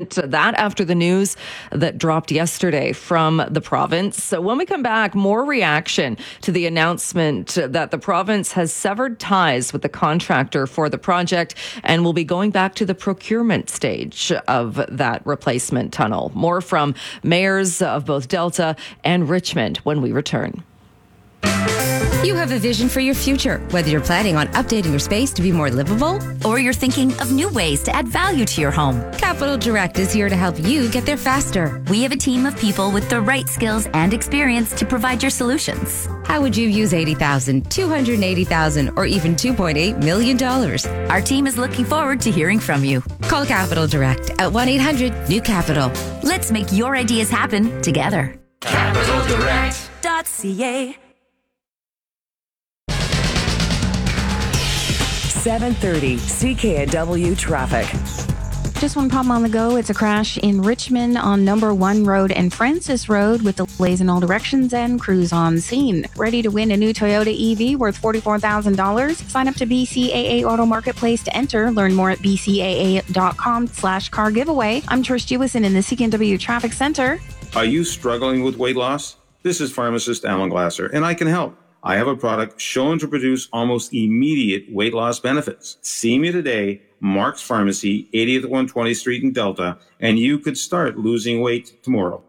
it. That after the news that dropped yesterday from the province. So when we come back, more reaction to the announcement that the province has severed ties with the contractor for the project and will be going back to the procurement stage of that replacement tunnel. More from mayors of both Delta and Richmond when we return. You have a vision for your future, whether you're planning on updating your space to be more livable or you're thinking of new ways to add value to your home. Capital Direct is here to help you get there faster. We have a team of people with the right skills and experience to provide your solutions. How would you use $80,000, $280,000, or even $2.8 million? Our team is looking forward to hearing from you. Call Capital Direct at 1-800-NEW-CAPITAL. Let's make your ideas happen together. CapitalDirect.ca 7:30 CKNW traffic. Just one problem on the go. It's a crash in Richmond on Number 1 Road and Francis Road with delays in all directions and crews on scene. Ready to win a new Toyota EV worth $44,000? Sign up to BCAA Auto Marketplace to enter. Learn more at bcaa.com/car giveaway. I'm Trish Jewison in the CKNW Traffic Center. Are you struggling with weight loss? This is pharmacist Alan Glasser, and I can help. I have a product shown to produce almost immediate weight loss benefits. See me today, Mark's Pharmacy, 80th 120th Street in Delta, and you could start losing weight tomorrow.